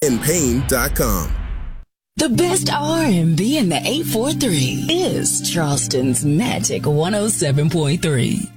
InPain.com. The best R&B in the 843 is Charleston's Magic 107.3.